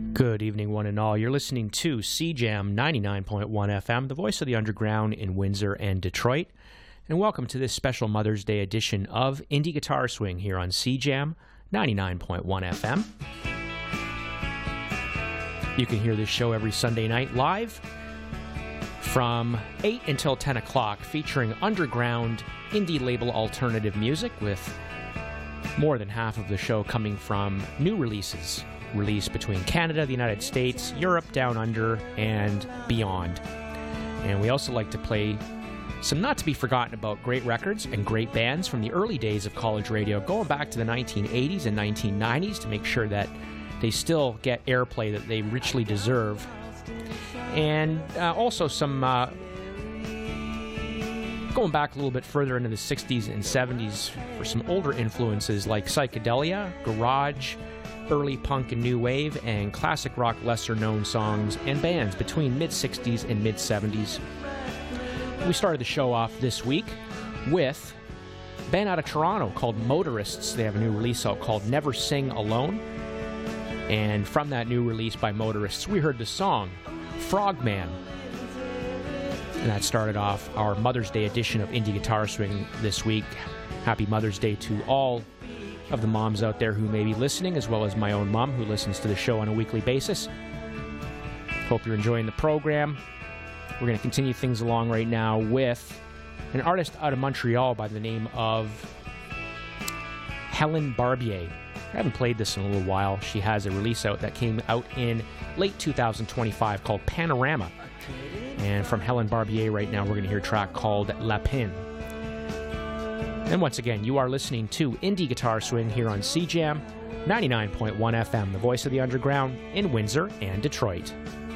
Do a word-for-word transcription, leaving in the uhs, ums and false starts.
Good evening, one and all. You're listening to C Jam ninety-nine point one F M, the voice of the underground in Windsor and Detroit. And welcome to this special Mother's Day edition of Indie Guitar Swing here on C Jam ninety-nine point one F M. You can hear this show every Sunday night live from eight until ten o'clock, featuring underground indie label alternative music, with more than half of the show coming from new releases released between Canada, the United States, Europe, Down Under, and beyond. And we also like to play some not-to-be-forgotten about great records and great bands from the early days of college radio, going back to the nineteen eighties and nineteen nineties to make sure that they still get airplay that they richly deserve. And uh, also some... Uh, going back a little bit further into the sixties and seventies for some older influences like psychedelia, garage, early punk and new wave, and classic rock lesser-known songs and bands between mid-sixties and mid-seventies. We started the show off this week with a band out of Toronto called Motorists. They have a new release out called Never Sing Alone. And from that new release by Motorists, we heard the song Frogman. And that started off our Mother's Day edition of Indie Guitar Swing this week. Happy Mother's Day to all of the moms out there who may be listening, as well as my own mom who listens to the show on a weekly basis. Hope you're enjoying the program. We're going to continue things along right now with an artist out of Montreal by the name of Helen Barbier. I haven't played this in a little while. She has a release out that came out in late two thousand twenty-five called Panorama. And from Helen Barbier right now, we're going to hear a track called Lapin. And once again, you are listening to Indie Guitar Swing here on C Jam ninety-nine point one F M, the voice of the underground in Windsor and Detroit.